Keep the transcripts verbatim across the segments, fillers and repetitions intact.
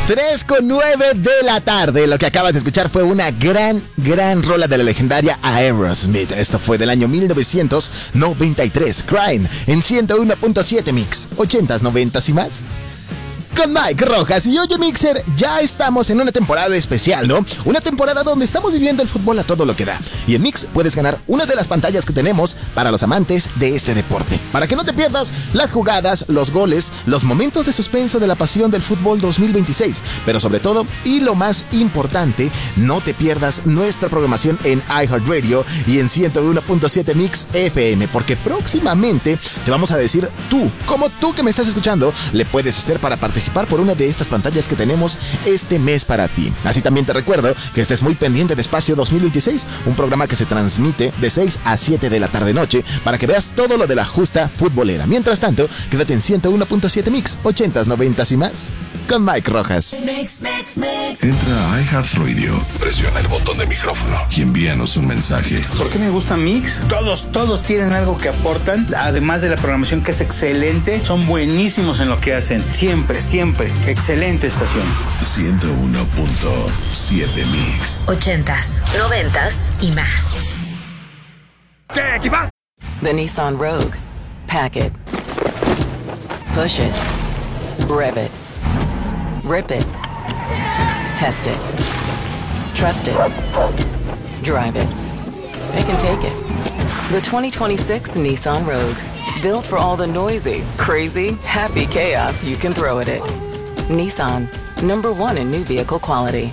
tres con nueve de la tarde. Lo que acabas de escuchar fue una gran, gran rola de la legendaria Aerosmith. Esto fue del año mil novecientos noventa y tres. Crying en ciento uno punto siete Mix. ochentas, noventas y más. Con Mike Rojas. Y oye, Mixer, ya estamos en una temporada especial, ¿no? Una temporada donde estamos viviendo el fútbol a todo lo que da. Y en Mix puedes ganar una de las pantallas que tenemos para los amantes de este deporte. Para que no te pierdas las jugadas, los goles, los momentos de suspenso de la pasión del fútbol dos mil veintiséis. Pero sobre todo, y lo más importante, no te pierdas nuestra programación en iHeartRadio y en ciento uno punto siete Mix F M. Porque próximamente te vamos a decir tú, como tú que me estás escuchando, le puedes hacer para participar por una de estas pantallas que tenemos este mes para ti. Así también te recuerdo que estés muy pendiente de Espacio dos mil veintiséis, un programa que se transmite de seis a siete de la tarde-noche para que veas todo lo de la justa futbolera. Mientras tanto, quédate en ciento uno punto siete Mix, ochentas, noventas y más, con Mike Rojas. Mix, mix, mix. Entra a iHeartRadio, presiona el botón de micrófono y envíanos un mensaje. ¿Por qué me gusta Mix? Todos, todos tienen algo que aportan, además de la programación que es excelente, son buenísimos en lo que hacen, siempre, siempre. Siempre. Excelente estación. ciento uno punto siete Mix. Ochentas, noventas y más. ¿Qué equipas? The Nissan Rogue. Pack it. Push it. Rev it. Rip it. Test it. Trust it. Drive it. It can take it. The twenty twenty-six Nissan Rogue. Built for all the noisy, crazy, happy chaos you can throw at it. Nissan, number one in new vehicle quality.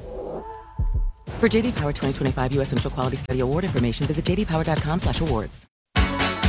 For J D Power twenty twenty-five U S Initial Quality Study Award information, visit j d power dot com slash awards.